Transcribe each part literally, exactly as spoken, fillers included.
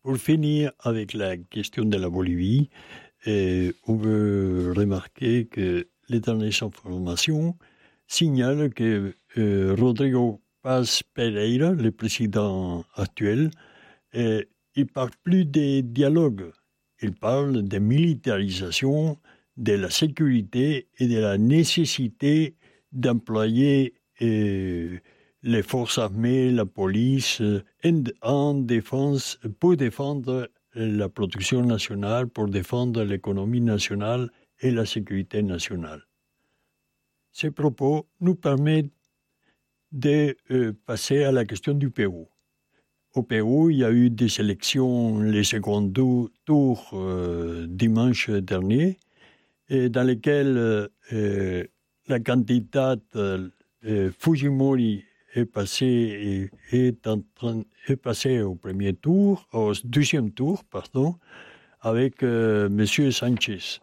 pour finir avec la question de la Bolivie, euh, on veut remarquer que les dernières informations signalent que euh, Rodrigo Paz Pereira, le président actuel, euh, il ne parle plus de dialogue. Il parle de militarisation, de la sécurité et de la nécessité d'employer euh, les forces armées, la police, en, en défense, pour défendre la production nationale, pour défendre l'économie nationale et la sécurité nationale. Ces propos nous permettent de euh, passer à la question du Pérou. Au Pérou, il y a eu des élections, les seconds tours euh, dimanche dernier, et dans lesquelles euh, la candidate euh, Fujimori est passée, est, en train, est passée au premier tour, au deuxième tour, pardon, avec euh, M. Sanchez,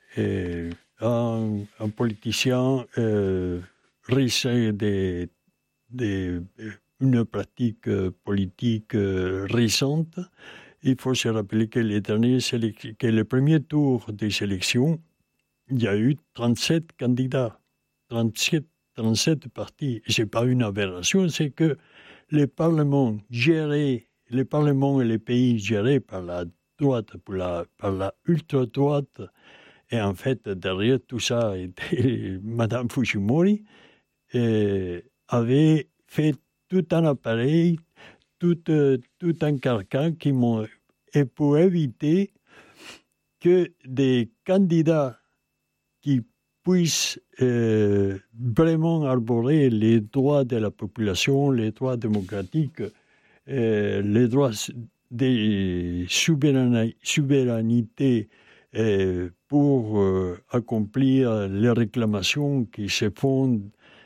et un, un politicien euh, risqué de, de une pratique euh, politique euh, récente. Il faut se rappeler que les derniers sélections, que le premier tour des élections, il y a eu trente-sept candidats, trente-sept, trente-sept partis. Et ce n'est pas une aberration, c'est que les parlements gérés, les parlements et les pays gérés par la droite, par la, par la ultra-droite, et en fait, derrière tout ça, était Mme Fujimori, et avait fait tout un appareil, tout, euh, tout un carcan qui m'ont, et pour éviter que des candidats qui puissent euh, vraiment arborer les droits de la population, les droits démocratiques, euh, les droits des souverainetés euh, pour euh, accomplir les réclamations qui se font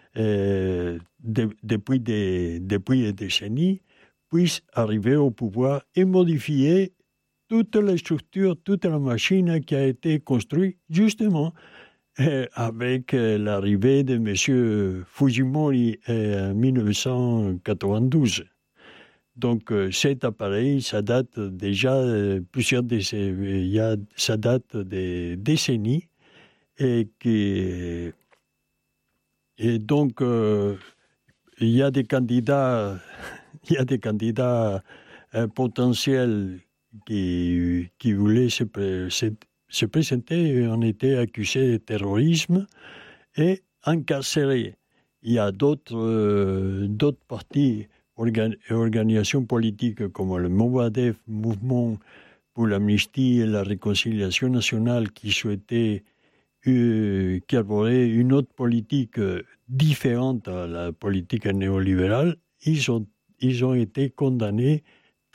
euh, de, depuis, des, depuis des décennies, puissent arriver au pouvoir et modifier toute la structure, toute la machine qui a été construite justement euh, avec euh, l'arrivée de M. Fujimori euh, en dix-neuf cent quatre-vingt-douze. Donc euh, cet appareil, ça date déjà euh, plusieurs décennies, il y a, ça date des décennies et qui et donc euh, il y a des candidats, il y a des candidats euh, potentiels qui qui voulaient se, se, se présenter, ont été accusés de terrorisme et incarcérés. Il y a d'autres euh, d'autres partis et organisations politiques comme le Movadef, Mouvement pour l'amnistie et la réconciliation nationale, qui souhaitaient, euh, qui arboraient une autre politique euh, différente à la politique néolibérale. Ils ont, ils ont été condamnés,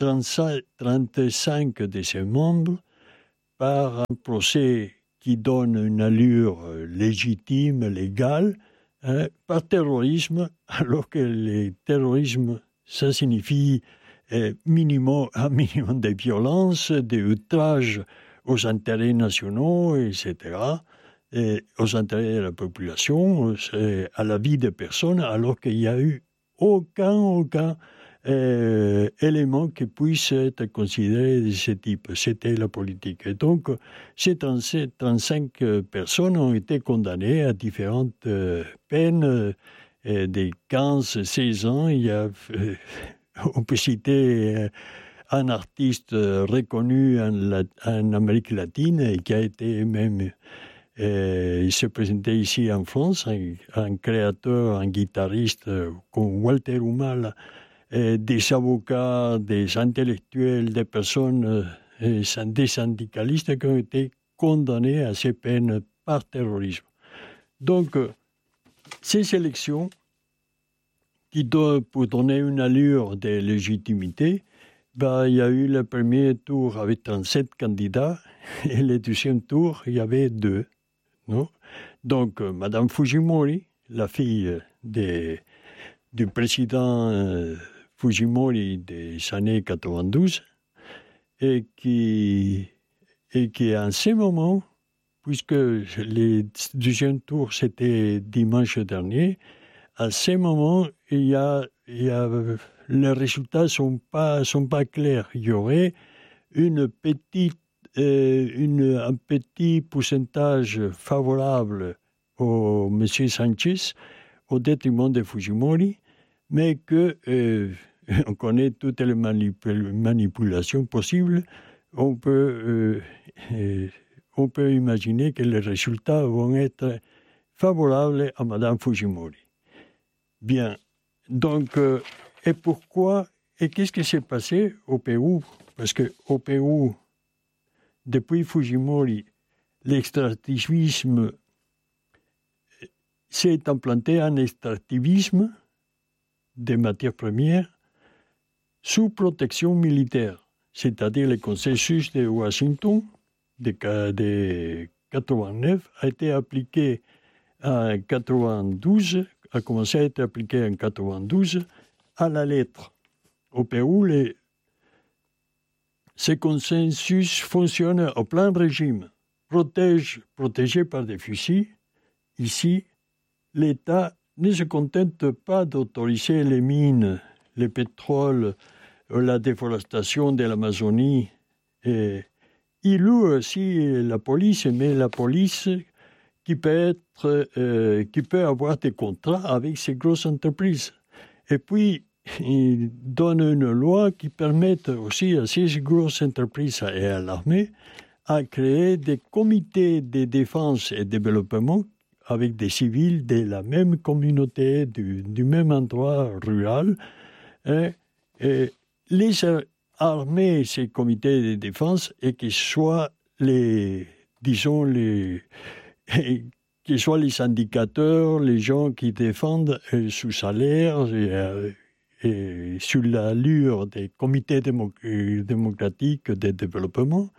trente-cinq de ses membres, par un procès qui donne une allure légitime, légale, hein, par terrorisme, alors que le terrorisme, ça signifie euh, minimum, un minimum de violence, d'outrage aux intérêts nationaux, et cetera, et aux intérêts de la population, à la vie des personnes, alors qu'il n'y a eu aucun, aucun euh, élément qui puisse être considéré de ce type. C'était la politique. Et donc, ces trente-sept, trente-cinq personnes ont été condamnées à différentes euh, peines, euh, de quinze à seize ans. Il y a, euh, on peut citer euh, un artiste reconnu en, la, en Amérique latine et qui a été même... Euh, il se présentait ici en France, un, un créateur, un guitariste euh, comme Walter Humala, euh, des avocats, des intellectuels, des personnes, euh, des syndicalistes qui ont été condamnés à ces peines par terrorisme. Donc, euh, ces élections, qui doivent, pour donner une allure de légitimité, ben, il y a eu le premier tour avec trente-sept candidats et le deuxième tour, il y avait deux. Non? Donc, euh, Mme Fujimori, la fille de, du président euh, Fujimori des années quatre-vingt-douze, et qui, et qui en ce moment, puisque les deuxième tours c'était dimanche dernier, à ce moment, il y a, il y a, les résultats ne sont pas, sont pas clairs. Il y aurait une petite, euh, une, un petit pourcentage favorable au M. Sanchez au détriment de Fujimori, mais que euh, on connaît toutes les manipul- manipulations possibles. On peut, euh, euh, on peut imaginer que les résultats vont être favorables à Mme Fujimori. Bien, donc, euh, et pourquoi, et qu'est-ce qui s'est passé au Pérou? Parce qu'au Pérou, depuis Fujimori, l'extractivisme s'est implanté en extractivisme des matières premières sous protection militaire, c'est-à-dire le consensus de Washington de, de quatre-vingt-neuf a été appliqué en quatre-vingt-douze, a commencé à être appliqué en quatre-vingt-douze à la lettre. Au Pérou, les, ce consensus fonctionne au plein régime, protège, protégé par des fusils. Ici, l'État ne se contente pas d'autoriser les mines, le pétrole, la déforestation de l'Amazonie. Et il loue aussi la police, mais la police qui peut, être, euh, qui peut avoir des contrats avec ces grosses entreprises. Et puis, il donne une loi qui permet aussi à ces grosses entreprises et à l'armée à créer des comités de défense et développement avec des civils de la même communauté, du, du même endroit rural. Et, et les armer ces comités de défense et qu'ils soient les, disons, les, qu'ils soient les indicateurs, les gens qui défendent euh, sous salaire et, euh, et sous l'allure des comités démo- démocratiques de développement.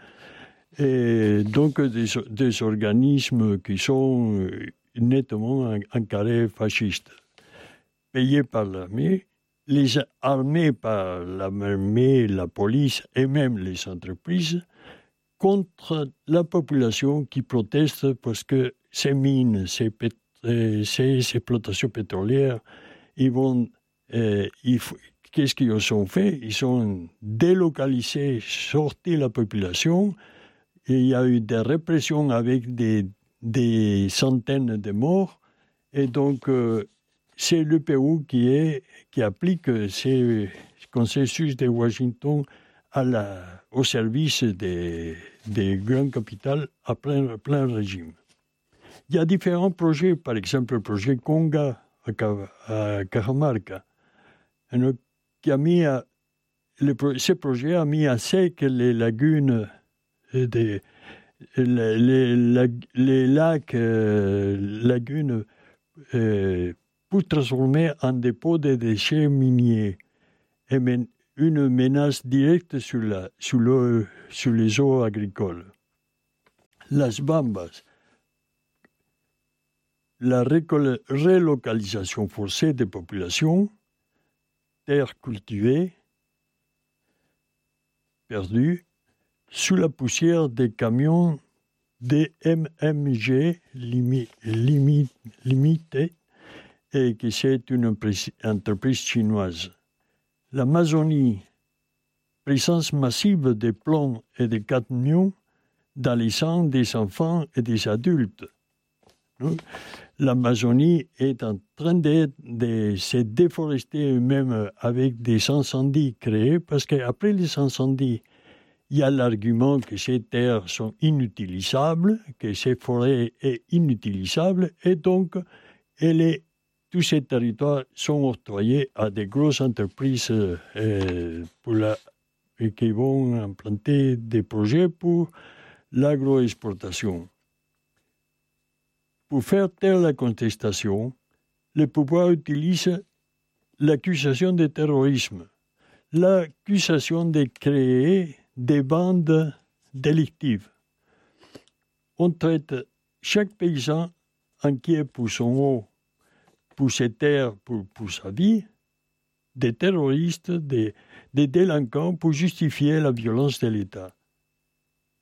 Et donc des, des organismes qui sont nettement encadrés fascistes, payés par l'armée, les armés par l'armée, la police et même les entreprises contre la population qui proteste parce que ces mines, ces, pét- ces exploitations pétrolières, ils vont, euh, ils, qu'est-ce qu'ils ont fait? Ils ont délocalisé, sorti la population. Et il y a eu des répressions avec des, des centaines de morts. Et donc, euh, c'est le Pérou qui, est, qui applique ces consensus de Washington à la, au service des, des grandes capitales à plein, plein régime. Il y a différents projets, par exemple le projet Conga à Cajamarca, qui a mis à, le, ce projet a mis à sec les lagunes des, les, les, les lacs, euh, lagunes, euh, pour transformer en dépôt de déchets miniers et men, une menace directe sur, la, sur, l'eau, sur les eaux agricoles. Las Bambas, la récol- relocalisation forcée des populations, terres cultivées, perdues, sous la poussière des camions des M M G limi, limi, Limités, et que c'est une entreprise chinoise. L'Amazonie, présence massive de plomb et de cadmium dans les sangs des enfants et des adultes. L'Amazonie est en train de, de se déforester même avec des incendies créés, parce qu'après les incendies, il y a l'argument que ces terres sont inutilisables, que ces forêts sont inutilisables, et donc elle est, tous ces territoires sont octroyés à des grosses entreprises euh, pour la, qui vont implanter des projets pour l'agroexportation. Pour faire taire la contestation, le pouvoir utilise l'accusation de terrorisme, l'accusation de créer des bandes délictives. On traite chaque paysan inquiet pour son eau, pour ses terres, pour, pour sa vie, des terroristes, des, des délinquants pour justifier la violence de l'État.